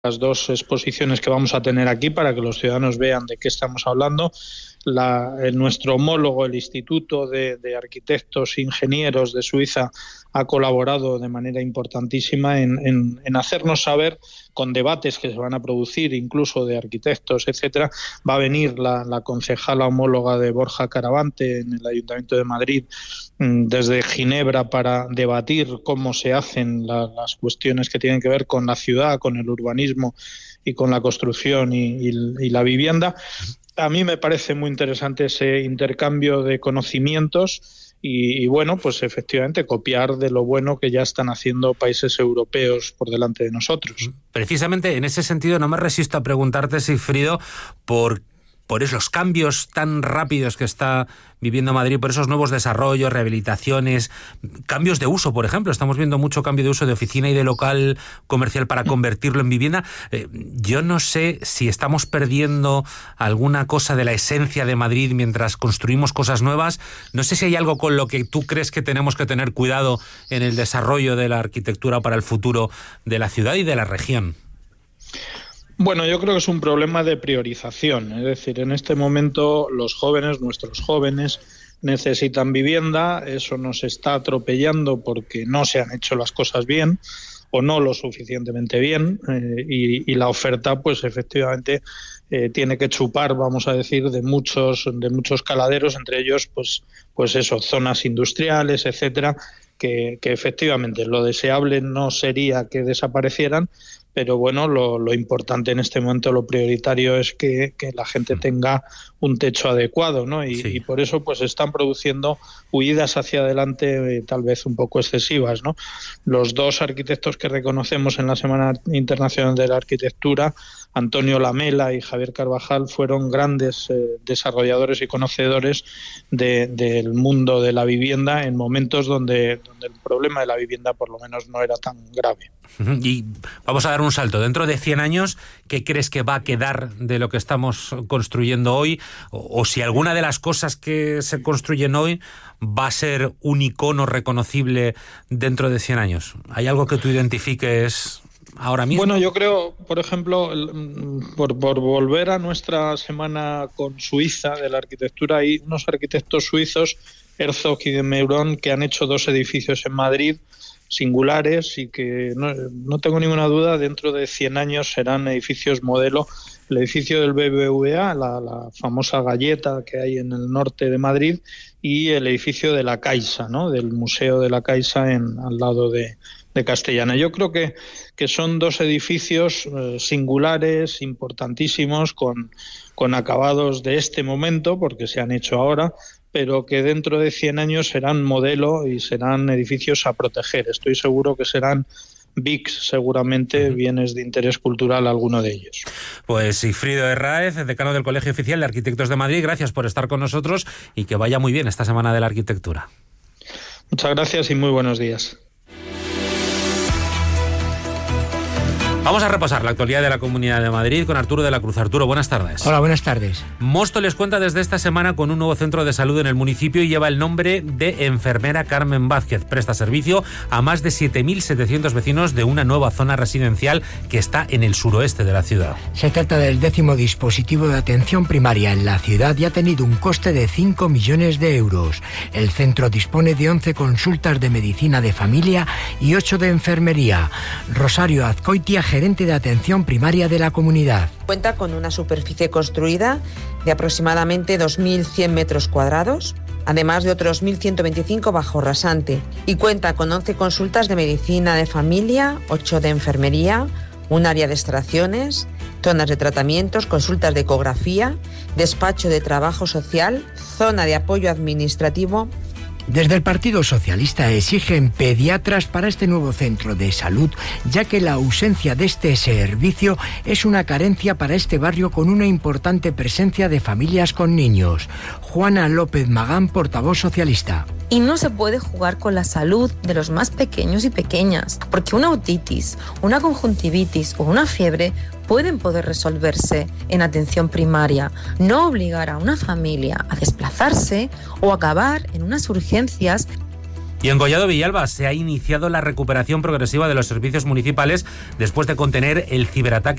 las dos exposiciones que vamos a tener aquí para que los ciudadanos vean de qué estamos hablando. Nuestro homólogo, el Instituto de Arquitectos e Ingenieros de Suiza, ha colaborado de manera importantísima en hacernos saber, con debates que se van a producir, incluso de arquitectos, etcétera. Va a venir la concejala homóloga de Borja Caravante en el Ayuntamiento de Madrid desde Ginebra para debatir cómo se hacen las cuestiones que tienen que ver con la ciudad, con el urbanismo y con la construcción y la vivienda. A mí me parece muy interesante ese intercambio de conocimientos y bueno, pues efectivamente copiar de lo bueno que ya están haciendo países europeos por delante de nosotros. Precisamente en ese sentido no me resisto a preguntarte, Sigfrido, por esos cambios tan rápidos que está viviendo Madrid, por esos nuevos desarrollos, rehabilitaciones, cambios de uso, por ejemplo. Estamos viendo mucho cambio de uso de oficina y de local comercial para convertirlo en vivienda. Yo no sé si estamos perdiendo alguna cosa de la esencia de Madrid mientras construimos cosas nuevas. No sé si hay algo con lo que tú crees que tenemos que tener cuidado en el desarrollo de la arquitectura para el futuro de la ciudad y de la región. Bueno, yo creo que es un problema de priorización. Es decir, en este momento los jóvenes, nuestros jóvenes, necesitan vivienda. Eso nos está atropellando porque no se han hecho las cosas bien o no lo suficientemente bien y la oferta, pues efectivamente, tiene que chupar, vamos a decir, de muchos caladeros, entre ellos, pues eso, zonas industriales, etcétera, que efectivamente lo deseable no sería que desaparecieran. Pero bueno, lo importante en este momento, lo prioritario es que la gente tenga un techo adecuado, ¿no? Y por eso pues están produciendo huidas hacia adelante tal vez un poco excesivas, ¿no? Los dos arquitectos que reconocemos en la Semana Internacional de la Arquitectura, Antonio Lamela y Javier Carvajal, fueron grandes desarrolladores y conocedores del mundo de la vivienda en momentos donde el problema de la vivienda por lo menos no era tan grave. Y vamos a dar un salto. Dentro de 100 años, ¿qué crees que va a quedar de lo que estamos construyendo hoy? O si alguna de las cosas que se construyen hoy va a ser un icono reconocible dentro de 100 años. ¿Hay algo que tú identifiques ahora mismo? Bueno, yo creo, por ejemplo, por volver a nuestra semana con Suiza de la arquitectura, hay unos arquitectos suizos, Herzog y de Meuron, que han hecho 2 edificios en Madrid singulares y que no tengo ninguna duda dentro de 100 años serán edificios modelo. El edificio del BBVA, la famosa galleta que hay en el norte de Madrid, y el edificio de la Caixa, ¿no? Del Museo de la Caixa al lado de Castellana. Yo creo que son 2 edificios singulares, importantísimos, con acabados de este momento, porque se han hecho ahora, pero que dentro de 100 años serán modelo y serán edificios a proteger. Estoy seguro que serán BICs, seguramente, bienes de interés cultural, alguno de ellos. Pues Sigfrido Herráez, decano del Colegio Oficial de Arquitectos de Madrid, gracias por estar con nosotros y que vaya muy bien esta Semana de la Arquitectura. Muchas gracias y muy buenos días. Vamos a repasar la actualidad de la Comunidad de Madrid con Arturo de la Cruz. Arturo, buenas tardes. Hola, buenas tardes. Móstoles cuenta desde esta semana con un nuevo centro de salud en el municipio y lleva el nombre de Enfermera Carmen Vázquez. Presta servicio a más de 7.700 vecinos de una nueva zona residencial que está en el suroeste de la ciudad. Se trata del 10º dispositivo de atención primaria en la ciudad y ha tenido un coste de 5 millones de euros. El centro dispone de 11 consultas de medicina de familia y 8 de enfermería. Rosario Azcoitia, gerente de atención primaria de la comunidad. Cuenta con una superficie construida de aproximadamente 2.100 metros cuadrados, además de otros 1.125 bajo rasante, y cuenta con 11 consultas de medicina de familia, 8 de enfermería, un área de extracciones, zonas de tratamientos, consultas de ecografía, despacho de trabajo social, zona de apoyo administrativo. Desde el Partido Socialista exigen pediatras para este nuevo centro de salud, ya que la ausencia de este servicio es una carencia para este barrio con una importante presencia de familias con niños. Juana López Magán, portavoz socialista. Y no se puede jugar con la salud de los más pequeños y pequeñas, porque una otitis, una conjuntivitis o una fiebre pueden poder resolverse en atención primaria. No obligar a una familia a desplazarse o acabar en unas urgencias. Y en Collado Villalba se ha iniciado la recuperación progresiva de los servicios municipales después de contener el ciberataque